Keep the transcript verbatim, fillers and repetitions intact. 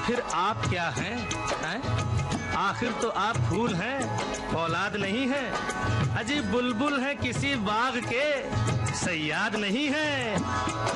फिर आप क्या हैं, हैं? आखिर तो आप फूल हैं, औलाद नहीं है। अजी बुलबुल है किसी बाग के, सैयाद नहीं है।